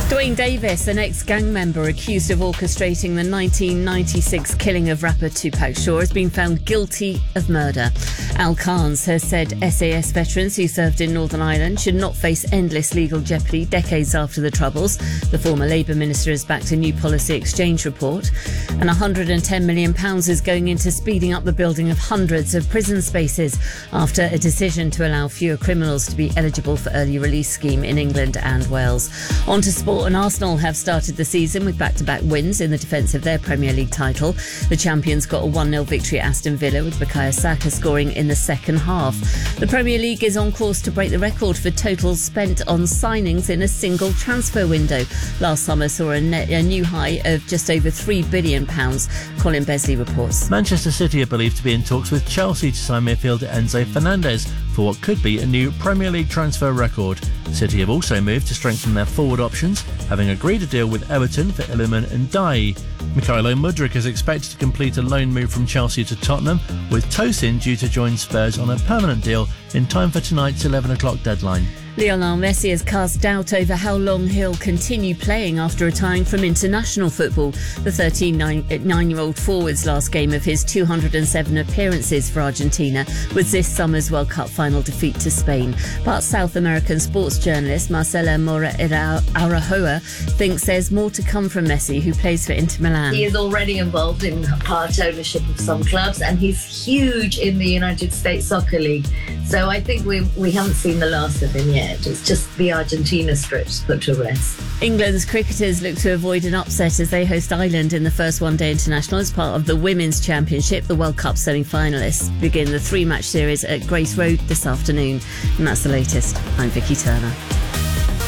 Dwayne Davis, an ex-gang member accused of orchestrating the 1996 killing of rapper Tupac Shakur, has been found guilty of murder. Al Carnes has said SAS veterans who served in Northern Ireland should not face endless legal jeopardy decades after the Troubles. The former Labour minister has backed a new policy exchange report. And £110 million is going into speeding up the building of hundreds of prison spaces after a decision to allow fewer criminals to be eligible for early release scheme in England and Wales. On to sport, and Arsenal have started the season with back-to-back wins in the defence of their Premier League title. The champions got a 1-0 victory at Aston Villa, with Bukayo Saka scoring in the second half. The Premier League is on course to break the record for totals spent on signings in a single transfer window. Last summer saw a new high of just over £3 billion. Colin Besley reports. Manchester City are believed to be in talks with Chelsea to sign midfielder Enzo Fernandez for what could be a new Premier League transfer record. City have also moved to strengthen their forward options, having agreed a deal with Everton for Iliman and Dai. Mykhailo Mudryk is expected to complete a loan move from Chelsea to Tottenham, with Tosin due to join Spurs on a permanent deal in time for tonight's 11 o'clock deadline. Lionel Messi has cast doubt over how long he'll continue playing after retiring from international football. The 39-year-old forward's last game of his 207 appearances for Argentina was this summer's World Cup final defeat to Spain. But South American sports journalist Marcela Mora Araujoa thinks there's more to come from Messi, who plays for Inter Milan. He is already involved in part ownership of some clubs, and he's huge in the United States Soccer League. So I think we haven't seen the last of him yet. It's just the Argentina scripts put to rest. England's cricketers look to avoid an upset as they host Ireland in the first one-day international as part of the Women's Championship. The World Cup semi-finalists begin the 3-match series at Grace Road this afternoon. And that's the latest. I'm Vicky Turner.